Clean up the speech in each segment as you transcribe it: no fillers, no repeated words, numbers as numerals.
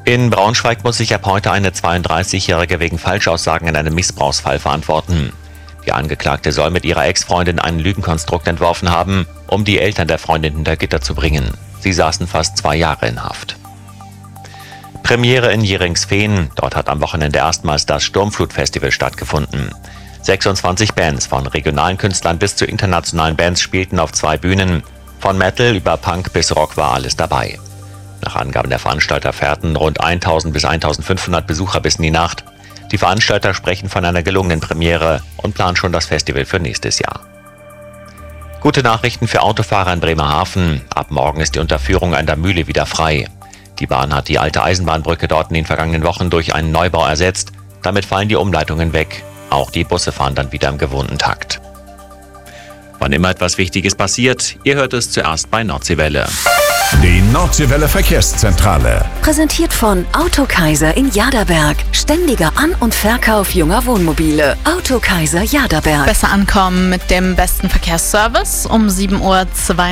In Braunschweig muss sich ab heute eine 32-Jährige wegen Falschaussagen in einem Missbrauchsfall verantworten. Die Angeklagte soll mit ihrer Ex-Freundin einen Lügenkonstrukt entworfen haben, um die Eltern der Freundin hinter Gitter zu bringen. Sie saßen fast 2 Jahre in Haft. Premiere in Jeringsfehn. Dort hat am Wochenende erstmals das Sturmflut-Festival stattgefunden. 26 Bands von regionalen Künstlern bis zu internationalen Bands spielten auf 2 Bühnen. Von Metal über Punk bis Rock war alles dabei. Nach Angaben der Veranstalter fährten rund 1000 bis 1500 Besucher bis in die Nacht. Die Veranstalter sprechen von einer gelungenen Premiere und planen schon das Festival für nächstes Jahr. Gute Nachrichten für Autofahrer in Bremerhaven. Ab morgen ist die Unterführung an der Mühle wieder frei. Die Bahn hat die alte Eisenbahnbrücke dort in den vergangenen Wochen durch einen Neubau ersetzt. Damit fallen die Umleitungen weg. Auch die Busse fahren dann wieder im gewohnten Takt. Wann immer etwas Wichtiges passiert, ihr hört es zuerst bei Nordseewelle. Die Nordseewelle Verkehrszentrale. Präsentiert von Autokaiser in Jaderberg. Ständiger An- und Verkauf junger Wohnmobile. Autokaiser Jaderberg. Besser ankommen mit dem besten Verkehrsservice um 7:32 Uhr.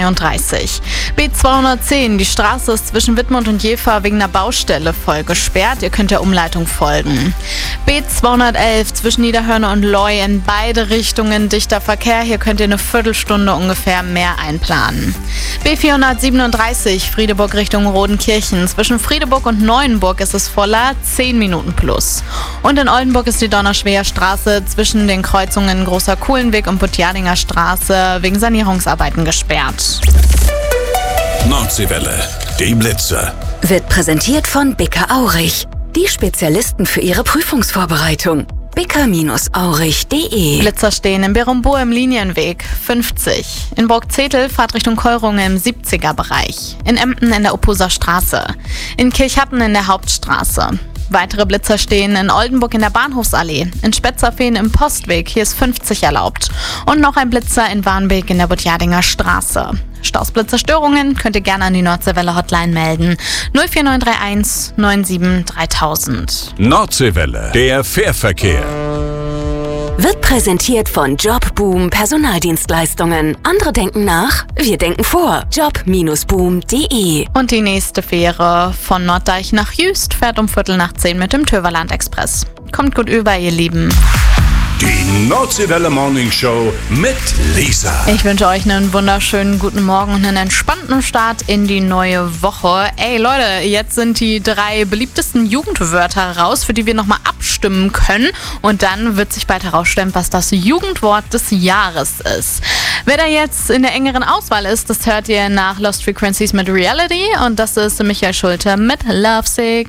B210, die Straße ist zwischen Wittmund und Jever wegen einer Baustelle voll gesperrt. Ihr könnt der Umleitung folgen. B211 zwischen Niederhörne und Loi in beide Richtungen dichter Verkehr. Hier könnt ihr eine Viertelstunde ungefähr mehr einplanen. B437 Friedeburg Richtung Rodenkirchen. Zwischen Friedeburg und Neuenburg ist es voller, 10 Minuten plus. Und in Oldenburg ist die Donnerschwer Straße zwischen den Kreuzungen Großer Kuhlenweg und Butjadinger Straße wegen Sanierungsarbeiten gesperrt. Nordseewelle, die Blitze. Wird präsentiert von Bicker Aurich. Die Spezialisten für ihre Prüfungsvorbereitung. bicker-aurich.de. Blitzer stehen in Berumbourg im Linienweg 50. In Burgzetel Fahrtrichtung Keurungen im 70er-Bereich. In Emden in der Opposer Straße. In Kirchhatten in der Hauptstraße. Weitere Blitzer stehen in Oldenburg in der Bahnhofsallee. In Spetzerfehn im Postweg, hier ist 50 erlaubt. Und noch ein Blitzer in Warnbeek in der Butjadinger Straße. Stausblitzerstörungen könnt ihr gerne an die Nordseewelle Hotline melden. 04931 97 3000. Nordseewelle, der Fährverkehr. Wird präsentiert von Jobboom Personaldienstleistungen. Andere denken nach, wir denken vor. Job-boom.de. Und die nächste Fähre von Norddeich nach Jüst fährt um 9:15 mit dem Töverland Express. Kommt gut über, ihr Lieben. Die Nordseewelle Morning Show mit Lisa. Ich wünsche euch einen wunderschönen guten Morgen und einen entspannten Start in die neue Woche. Ey Leute, jetzt sind die 3 beliebtesten Jugendwörter raus, für die wir nochmal abstimmen können. Und dann wird sich bald herausstellen, was das Jugendwort des Jahres ist. Wer da jetzt in der engeren Auswahl ist, das hört ihr nach Lost Frequencies mit Reality. Und das ist Michael Schulte mit Lovesick.